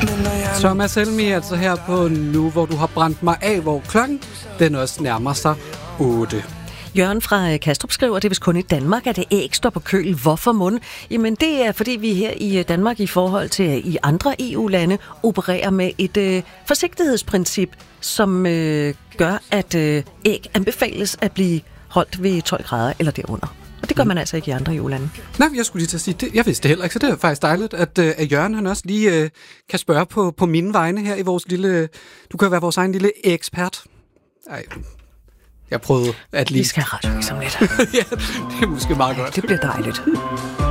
Thomas Helmi, altså her på Nu, hvor du har brændt mig af, hvor klokken den også nærmer sig 8. Jørgen fra Kastrup skriver, at det er vist kun i Danmark, at det æg står på køl. Hvorfor mund? Jamen det er, fordi vi her i Danmark i forhold til i andre EU-lande opererer med et forsigtighedsprincip, som gør, at æg anbefales at blive holdt ved 12 grader eller derunder. Og det gør man altså ikke i andre EU-lande. Nej, jeg skulle lige til at sige, jeg vidste det heller ikke, så det er faktisk dejligt, at Jørgen han også lige kan spørge på mine vegne her i vores lille... Du kan være vores egen lille ekspert. Ej, jeg prøvede at lige... Vi skal have radiovirksomhed. Ja, det er måske meget godt. Det bliver dejligt.